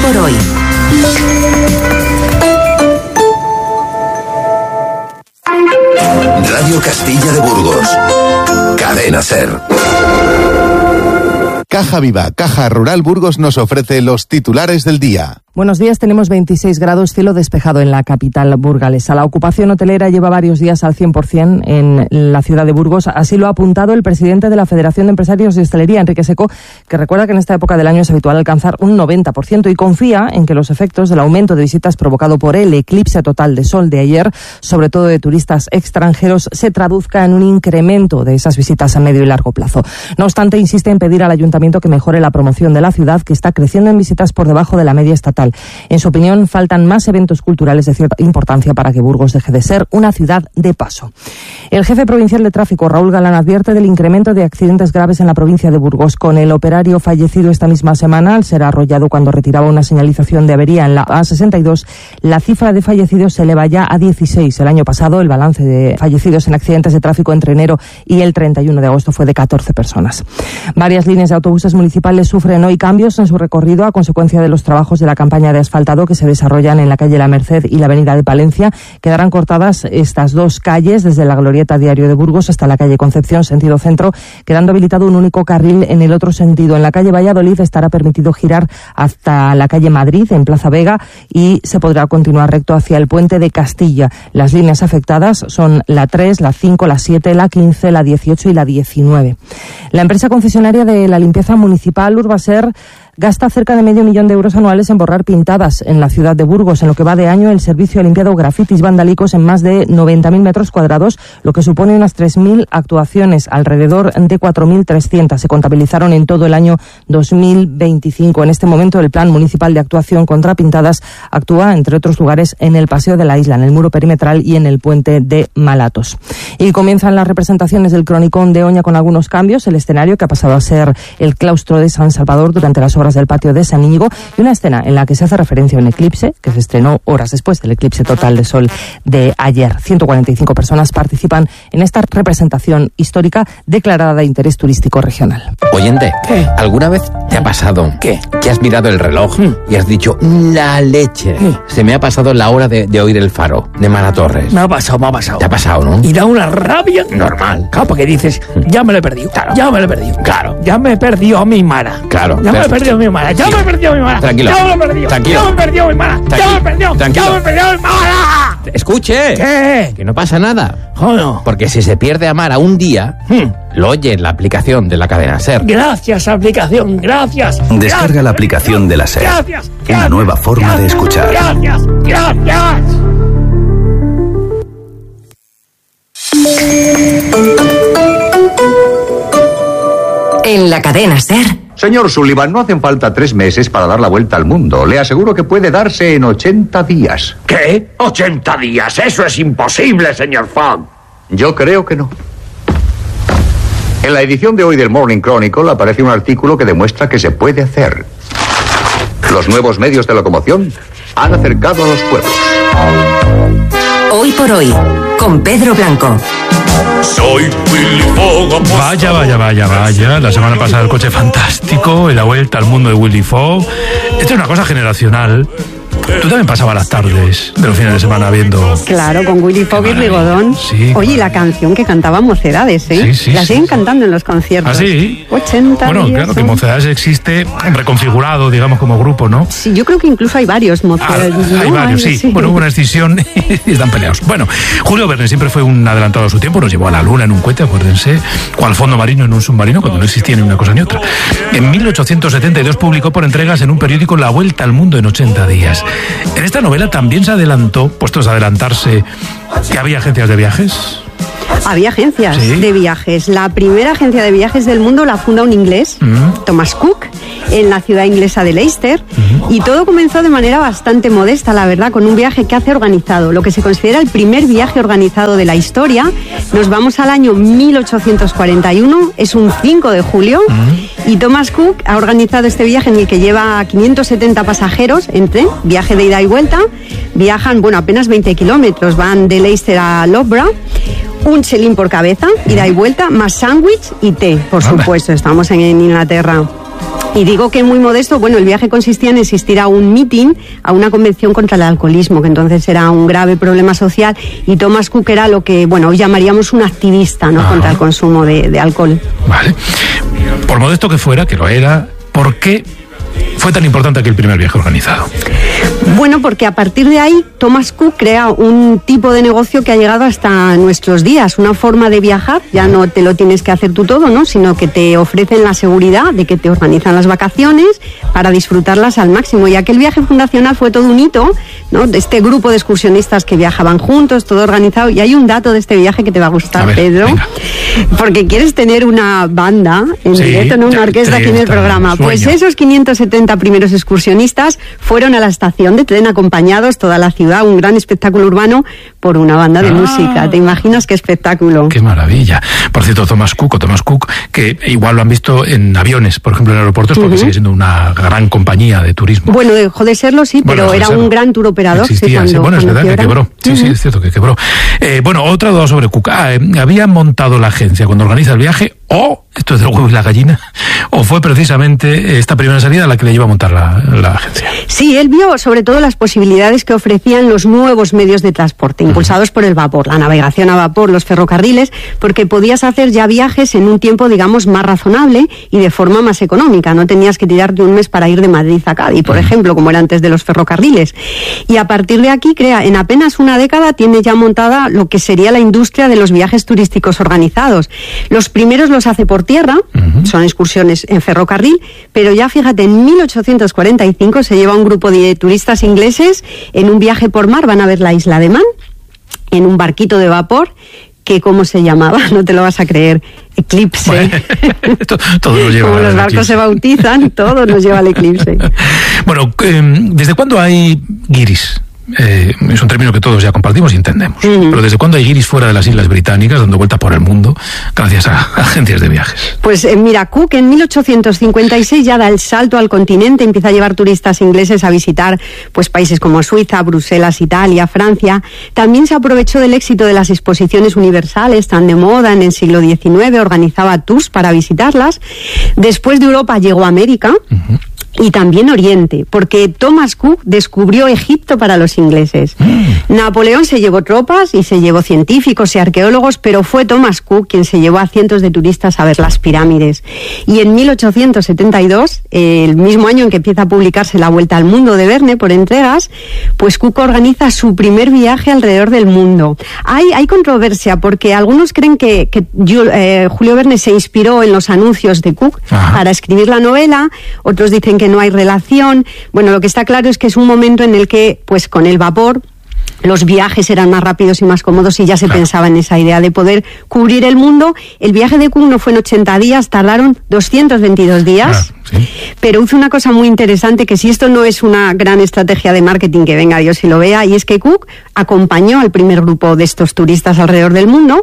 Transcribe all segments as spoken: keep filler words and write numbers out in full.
por hoy. Radio Castilla de Burgos. Cadena SER. Caja Viva, Caja Rural Burgos nos ofrece los titulares del día. Buenos días, tenemos veintiséis grados, cielo despejado en la capital burgalesa. La ocupación hotelera lleva varios días al cien por ciento en la ciudad de Burgos. Así lo ha apuntado el presidente de la Federación de Empresarios de Hostelería, Enrique Seco, que recuerda que en esta época del año es habitual alcanzar un noventa por ciento y confía en que los efectos del aumento de visitas provocado por el eclipse total de sol de ayer, sobre todo de turistas extranjeros, se traduzca en un incremento de esas visitas a medio y largo plazo. No obstante, insiste en pedir al ayuntamiento que mejore la promoción de la ciudad, que está creciendo en visitas por debajo de la media estatal. En su opinión, faltan más eventos culturales de cierta importancia para que Burgos deje de ser una ciudad de paso. El jefe provincial de tráfico, Raúl Galán, advierte del incremento de accidentes graves en la provincia de Burgos, con el operario fallecido esta misma semana al ser arrollado cuando retiraba una señalización de avería en la A sesenta y dos. La cifra de fallecidos se eleva ya a dieciséis. El año pasado, el balance de fallecidos en accidentes de tráfico entre enero y el treinta y uno de agosto fue de catorce personas. Varias líneas de autobuses municipales sufren hoy cambios en su recorrido a consecuencia de los trabajos de la campaña de asfaltado que se desarrollan en la calle La Merced y la avenida de Palencia. Quedarán cortadas estas dos calles desde la glorieta Diario de Burgos hasta la calle Concepción, sentido centro, quedando habilitado un único carril en el otro sentido. En la calle Valladolid estará permitido girar hasta la calle Madrid, en Plaza Vega, y se podrá continuar recto hacia el puente de Castilla. Las líneas afectadas son la tres, la cinco, la siete, la quince, la dieciocho y la diecinueve. La empresa concesionaria de la limpieza municipal, Urbaser, gasta cerca de medio millón de euros anuales en borrar pintadas en la ciudad de Burgos. En lo que va de año, el servicio ha limpiado grafitis vandálicos en más de noventa mil metros cuadrados, lo que supone unas tres mil actuaciones. Alrededor de cuatro mil trescientas se contabilizaron en todo el año dos mil veinticinco. En este momento, el Plan Municipal de Actuación contra Pintadas actúa, entre otros lugares, en el Paseo de la Isla, en el Muro Perimetral y en el Puente de Malatos. Y comienzan las representaciones del Cronicón de Oña con algunos cambios. El escenario, que ha pasado a ser el claustro de San Salvador durante las obras del patio de San Íñigo, y una escena en la que se hace referencia a un eclipse que se estrenó horas después del eclipse total de sol de ayer. ciento cuarenta y cinco personas participan en esta representación histórica declarada de interés turístico regional. Oyente, ¿qué? ¿Alguna vez te ha pasado ¿Qué? que has mirado el reloj ¿Mm? y has dicho, la leche? ¿Qué? Se me ha pasado la hora de, de oír el faro de Mara Torres. Me ha pasado, me ha pasado. Te ha pasado, ¿no? Y da una rabia. Normal. Claro, porque dices, ya me lo he perdido. Claro. Ya me lo he perdido. Claro. Ya me he perdido a mi Mara. Claro. Ya me he Pero- perdido a mi Mara. Ya Sí. me he perdido a mi Mara. Tranquilo. Ya me lo he perdido. Tranquilo. Ya me he perdido a mi Mara. Ya me he perdido. Tranquilo. Ya me he perdido a mi Mara. Escuche. ¿Qué? Que no pasa nada. Joder. Porque si se pierde a Mara un día, Hmm. lo oye en la aplicación de la cadena SER. Gracias, aplicación. Gracias. Descarga Gracias. la aplicación de la SER. Gracias. Una Gracias. nueva forma de Gracias. escuchar. Gracias. Gracias. En la cadena SER. Señor Sullivan, no hacen falta tres meses para dar la vuelta al mundo. Le aseguro que puede darse en ochenta días. ¿Qué? ¿ochenta días? Eso es imposible, señor Fogg. Yo creo que no. En la edición de hoy del Morning Chronicle aparece un artículo que demuestra que se puede hacer. Los nuevos medios de locomoción han acercado a los pueblos. Hoy por hoy, con Pedro Blanco. Soy Willy Fogg. Vaya, vaya, vaya, vaya. La semana pasada el coche fantástico, en la vuelta al mundo de Willy Fogg. Esto es una cosa generacional. Tú también pasabas las tardes de los fines de semana viendo... Claro, con Willy Fogg y Rigodón. Sí, Oye, y la canción que cantaban Mocedades, ¿eh? Sí, sí, la sí, siguen sí. cantando en los conciertos. ¿Ah, sí? ochenta Bueno, días claro, que son. Mocedades existe reconfigurado, digamos, como grupo, ¿no? Sí, yo creo que incluso hay varios Ah, Mocedades. hay ¿no? varios, sí. Bueno, hubo una escisión y están peleados. Bueno, Julio Verne siempre fue un adelantado a su tiempo, nos llevó a la luna en un cohete, acuérdense, o al fondo marino en un submarino, cuando no existía ni una cosa ni otra. En mil ochocientos setenta y dos publicó por entregas en un periódico La Vuelta al Mundo en ochenta días. En esta novela también se adelantó, puestos a adelantarse, que había agencias de viajes. Había agencias Sí. de viajes. La primera agencia de viajes del mundo la funda un inglés, Mm. Thomas Cook, en la ciudad inglesa de Leicester. Mm. Y todo comenzó de manera bastante modesta, la verdad, con un viaje que hace organizado, lo que se considera el primer viaje organizado de la historia. Nos vamos al año mil ochocientos cuarenta y uno, es un cinco de julio, Mm. y Thomas Cook ha organizado este viaje en el que lleva quinientos setenta pasajeros en tren, viaje de ida y vuelta. Viajan, bueno, apenas veinte kilómetros, van de Leicester a Loughborough. Un chelín por cabeza, ida y vuelta, más sándwich y té, por Anda. supuesto, estamos en, en Inglaterra. Y digo que muy modesto, bueno, el viaje consistía en asistir a un meeting, a una convención contra el alcoholismo, que entonces era un grave problema social, y Thomas Cook era lo que, bueno, hoy llamaríamos un activista, ¿no?, ah, contra el consumo de, de alcohol. Vale. Por modesto que fuera, que lo era, ¿por qué fue tan importante aquel primer viaje organizado? Bueno, porque a partir de ahí Thomas Cook crea un tipo de negocio que ha llegado hasta nuestros días, una forma de viajar, ya no te lo tienes que hacer tú todo, ¿no?, sino que te ofrecen la seguridad de que te organizan las vacaciones para disfrutarlas al máximo. Y aquel viaje fundacional fue todo un hito, ¿no?, de este grupo de excursionistas que viajaban juntos, todo organizado. Y hay un dato de este viaje que te va a gustar, a ver, Pedro, venga. Porque quieres tener una banda en sí, directo, ¿no?, una orquesta aquí en el programa. Sueño. Pues esos quinientos setenta primeros excursionistas fueron a la estación de tren acompañados, toda la ciudad, un gran espectáculo urbano por una banda de ah, música. ¿Te imaginas qué espectáculo? ¡Qué maravilla! Por cierto, Thomas Cook, o Thomas Cook, que igual lo han visto en aviones, por ejemplo, en aeropuertos, porque uh-huh. sigue siendo una gran compañía de turismo. Bueno, dejó de serlo, sí, bueno, pero era serlo. un gran tour operador. Existía, sí, cuando, sí. Bueno, es verdad quiebra. que quebró. Sí, uh-huh. sí, es cierto que quebró. Eh, bueno, otra duda sobre Cook. Ah, eh, ¿había montado la agencia cuando organiza el viaje o, esto es del huevo y la gallina, o fue precisamente esta primera salida la que le llevó a montar la, la agencia? Sí, él vio sobre todo las posibilidades que ofrecían los nuevos medios de transporte, impulsados uh-huh. por el vapor, la navegación a vapor, los ferrocarriles, porque podías hacer ya viajes en un tiempo, digamos, más razonable y de forma más económica. No tenías que tirarte un mes para ir de Madrid a Cádiz, por uh-huh. ejemplo, como era antes de los ferrocarriles. Y a partir de aquí, crea, en apenas una década, tiene ya montada lo que sería la industria de los viajes turísticos organizados. Los primeros los hace por tierra, uh-huh. son excursiones en ferrocarril, pero ya fíjate, en mil ochocientos cuarenta y cinco se lleva un grupo de turistas ingleses en un viaje por mar, van a ver la isla de Man, en un barquito de vapor, que ¿cómo se llamaba? No te lo vas a creer. Eclipse. Bueno, todo nos lleva Como los barcos eclipse. Se bautizan, todo nos lleva al eclipse. Bueno, eh, ¿desde cuándo hay guiris? Eh, es un término que todos ya compartimos y entendemos. Uh-huh. Pero ¿desde cuándo hay guiris fuera de las Islas Británicas dando vuelta por el mundo gracias a agencias de viajes? Pues eh, mira, Cook en mil ochocientos cincuenta y seis ya da el salto al continente, empieza a llevar turistas ingleses a visitar pues países como Suiza, Bruselas, Italia, Francia. También se aprovechó del éxito de las exposiciones universales tan de moda en el siglo diecinueve, organizaba tours para visitarlas. Después de Europa llegó a América. Uh-huh. Y también Oriente, porque Thomas Cook descubrió Egipto para los ingleses. Mm. Napoleón se llevó tropas y se llevó científicos y arqueólogos, pero fue Thomas Cook quien se llevó a cientos de turistas a ver las pirámides. Y en mil ochocientos setenta y dos, eh, el mismo año en que empieza a publicarse La Vuelta al Mundo de Verne por entregas, pues Cook organiza su primer viaje alrededor del mundo. Hay, hay controversia, porque algunos creen que, que eh, Julio Verne se inspiró en los anuncios de Cook Ajá. para escribir la novela, otros dicen que no hay relación. Bueno, lo que está claro es que es un momento en el que, pues con el vapor, los viajes eran más rápidos y más cómodos y ya se claro. pensaba en esa idea de poder cubrir el mundo. El viaje de Cook no fue en ochenta días, tardaron doscientos veintidós días. Claro, sí. Pero hizo una cosa muy interesante, que si esto no es una gran estrategia de marketing, que venga Dios y lo vea, y es que Cook acompañó al primer grupo de estos turistas alrededor del mundo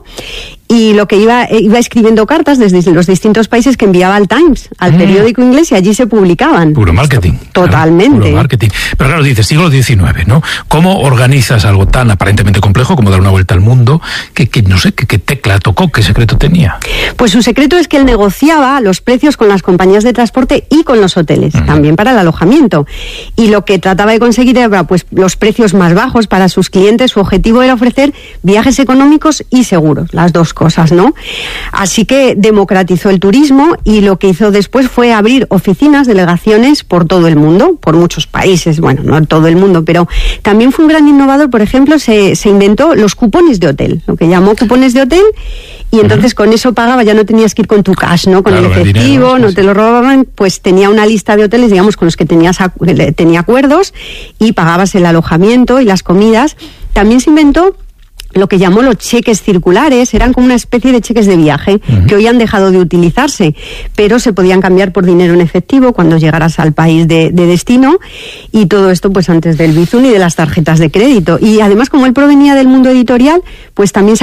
y lo que iba, iba escribiendo cartas desde los distintos países que enviaba al Times, al mm. periódico inglés, y allí se publicaban. Puro marketing. Totalmente. Claro, puro marketing. Pero claro, dices, siglo diecinueve, ¿no? ¿Cómo organizas algo tan aparentemente complejo como dar una vuelta al mundo? Que, que no sé, ¿qué que tecla tocó? ¿Qué secreto tenía? Pues su secreto es que él negociaba los precios con las compañías de transporte y con los hoteles, mm. también para el alojamiento. Y lo que trataba de conseguir era pues los precios más bajos para sus clientes. Su objetivo era ofrecer viajes económicos y seguros, las dos cosas, ¿no? Así que democratizó el turismo y lo que hizo después fue abrir oficinas, delegaciones por todo el mundo, por muchos países, bueno, no todo el mundo, pero también fue un gran innovador. Por ejemplo, se, se inventó los cupones de hotel, lo que llamó cupones de hotel, y entonces uh-huh. con eso pagaba, ya no tenías que ir con tu cash, ¿no? Con claro, el efectivo, el dinero, no sí. te lo robaban, pues tenía una lista de hoteles, digamos, con los que tenías tenía acuerdos y pagabas el alojamiento y las comidas. También se inventó lo que llamó los cheques circulares, eran como una especie de cheques de viaje, uh-huh. que hoy han dejado de utilizarse, pero se podían cambiar por dinero en efectivo cuando llegaras al país de, de destino, y todo esto pues antes del Bizum y de las tarjetas de crédito. Y además, como él provenía del mundo editorial, pues también se